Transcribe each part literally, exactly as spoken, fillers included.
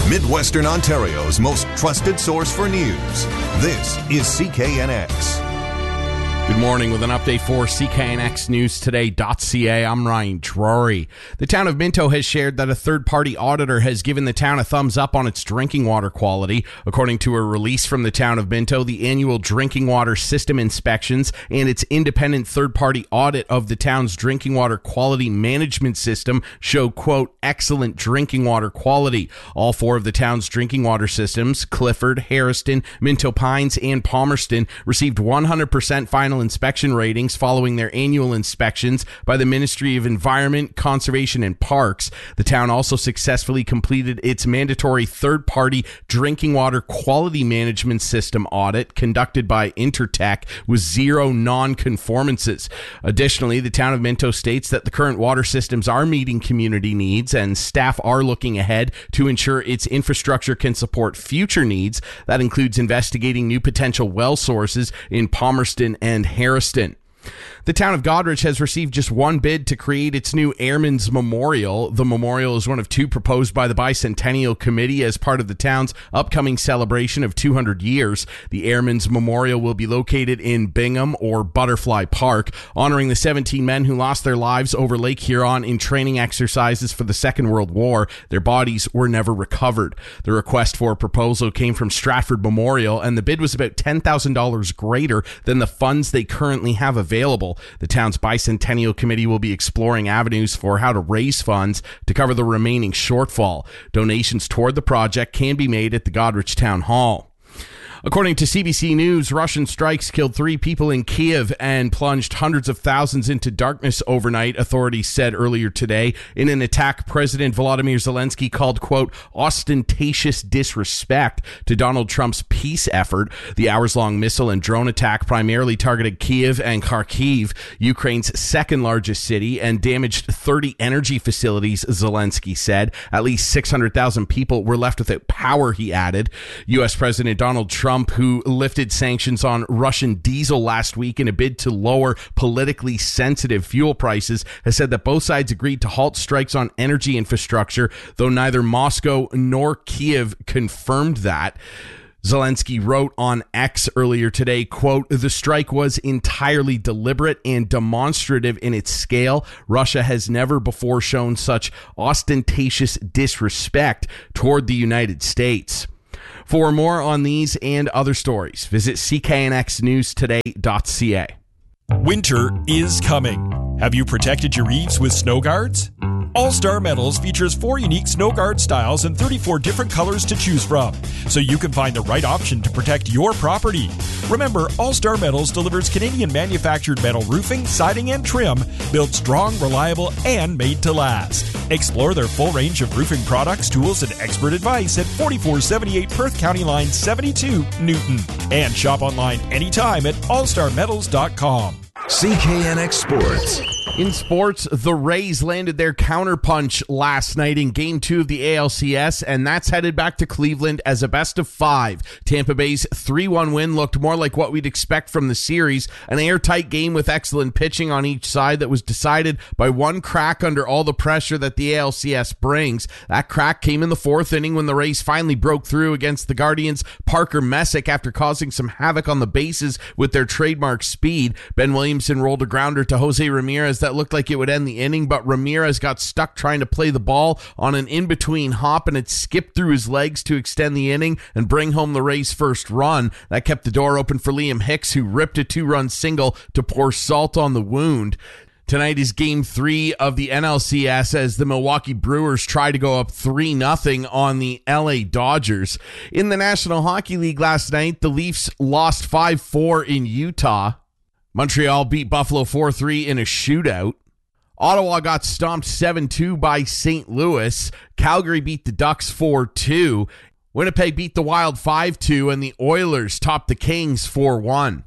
Midwestern Ontario's most trusted source for news. This is C K N X. Good morning with an update for C K N X News Today dot C A. I'm Ryan Drury. The town of Minto has shared that a third-party auditor has given the town a thumbs up on its drinking water quality. According to a release from the town of Minto, the annual drinking water system inspections and its independent third-party audit of the town's drinking water quality management system show, quote, excellent drinking water quality. All four of the town's drinking water systems, Clifford, Harriston, Minto Pines, and Palmerston, received one hundred percent final inspection ratings following their annual inspections by the Ministry of Environment, Conservation and Parks. The town also successfully completed its mandatory third-party drinking water quality management system audit conducted by Intertech with zero non-conformances. Additionally, the town of Minto states that the current water systems are meeting community needs and staff are looking ahead to ensure its infrastructure can support future needs. That includes investigating new potential well sources in Palmerston and Harriston. The town of Goderich has received just one bid to create its new Airmen's Memorial. The memorial is one of two proposed by the Bicentennial Committee as part of the town's upcoming celebration of two hundred years. The Airmen's Memorial will be located in Bingham or Butterfly Park, honoring the seventeen men who lost their lives over Lake Huron in training exercises for the Second World War. Their bodies were never recovered. The request for a proposal came from Stratford Memorial, and the bid was about ten thousand dollars greater than the funds they currently have available. The town's Bicentennial Committee will be exploring avenues for how to raise funds to cover the remaining shortfall. Donations toward the project can be made at the Goderich Town Hall. According to C B C News, Russian strikes killed three people in Kiev and plunged hundreds of thousands into darkness overnight, authorities said earlier today, in an attack President Volodymyr Zelensky called, quote, ostentatious disrespect to Donald Trump's peace effort. The hours-long missile and drone attack primarily targeted Kiev and Kharkiv, Ukraine's second largest city, and damaged thirty energy facilities, Zelensky said. At least six hundred thousand people were left without power, he added. U S President Donald Trump Trump, who lifted sanctions on Russian diesel last week in a bid to lower politically sensitive fuel prices, has said that both sides agreed to halt strikes on energy infrastructure, though neither Moscow nor Kiev confirmed that. Zelensky wrote on X earlier today, quote, the strike was entirely deliberate and demonstrative in its scale. Russia has never before shown such ostentatious disrespect toward the United States. For more on these and other stories, visit C K N X News Today dot C A. Winter is coming. Have you protected your eaves with snow guards? All Star Metals features four unique snow guard styles and thirty-four different colors to choose from, so you can find the right option to protect your property. Remember, All Star Metals delivers Canadian manufactured metal roofing, siding, and trim, built strong, reliable, and made to last. Explore their full range of roofing products, tools, and expert advice at forty-four seventy-eight Perth County Line seventy-two, Newton. And shop online anytime at all star metals dot com. C K N X Sports. In sports, the Rays landed their counterpunch last night in Game two of the A L C S, and that's headed back to Cleveland as a best of five. Tampa Bay's three one win looked more like what we'd expect from the series, an airtight game with excellent pitching on each side that was decided by one crack under all the pressure that the A L C S brings. That crack came in the fourth inning when the Rays finally broke through against the Guardians' Parker Messick after causing some havoc on the bases with their trademark speed. Ben Williamson rolled a grounder to Jose Ramirez that looked like it would end the inning, but Ramirez got stuck trying to play the ball on an in-between hop, and it skipped through his legs to extend the inning and bring home the Rays' first run. That kept the door open for Liam Hicks, who ripped a two-run single to pour salt on the wound. Tonight is Game three of the N L C S as the Milwaukee Brewers try to go up three nothing on the L A Dodgers. In the National Hockey League last night, the Leafs lost five four in Utah. Montreal beat Buffalo four three in a shootout. Ottawa got stomped seven two by Saint Louis. Calgary beat the Ducks four two. Winnipeg beat the Wild five two, and the Oilers topped the Kings four one.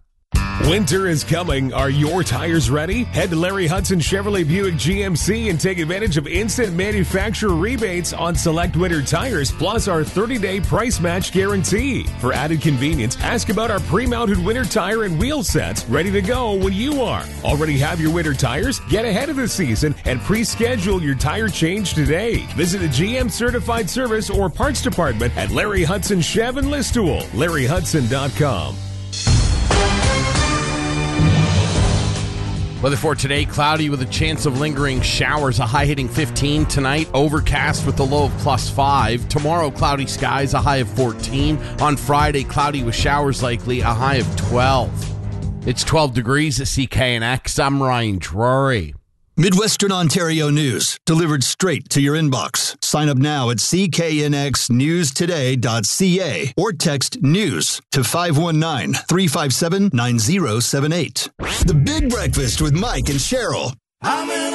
Winter is coming. Are your tires ready? Head to Larry Hudson Chevrolet Buick G M C and take advantage of instant manufacturer rebates on select winter tires, plus our thirty-day price match guarantee. For added convenience, ask about our pre-mounted winter tire and wheel sets ready to go when you are. Already have your winter tires? Get ahead of the season and pre-schedule your tire change today. Visit a G M certified service or parts department at Larry Hudson Chev and Listool. Larry Hudson dot com. Weather for today, cloudy with a chance of lingering showers, a high hitting fifteen. Tonight, overcast with a low of plus five. Tomorrow, cloudy skies, a high of fourteen. On Friday, cloudy with showers likely, a high of twelve. It's twelve degrees at C K N X. I'm Ryan Drury. Midwestern Ontario news, delivered straight to your inbox. Sign up now at c k n x news today dot c a or text news to five one nine, three five seven, nine zero seven eight. The Big Breakfast with Mike and Cheryl. I'm in